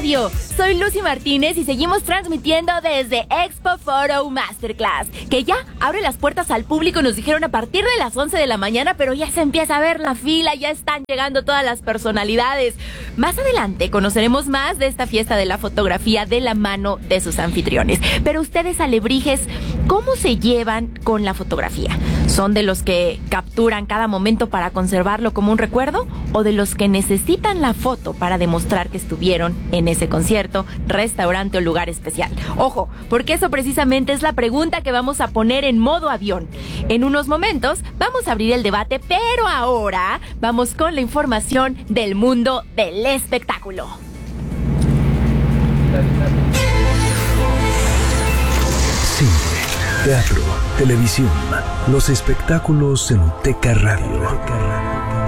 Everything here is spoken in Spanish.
Radio. Soy Lucy Martínez y seguimos transmitiendo desde Expo Photo Masterclass, que ya abre las puertas al público. Nos dijeron a partir de las 11 de la mañana, pero ya se empieza a ver la fila, ya están llegando todas las personalidades. Más adelante conoceremos más de esta fiesta de la fotografía de la mano de sus anfitriones. Pero ustedes, alebrijes, ¿cómo se llevan con la fotografía? ¿Son de los que capturan cada momento para conservarlo como un recuerdo o de los que necesitan la foto para demostrar que estuvieron en ese concierto, restaurante o lugar especial? Ojo, porque eso precisamente es la pregunta que vamos a poner en modo avión. En unos momentos vamos a abrir el debate, pero ahora vamos con la información del mundo del espectáculo. Cine, teatro, televisión, los espectáculos en Teca Radio.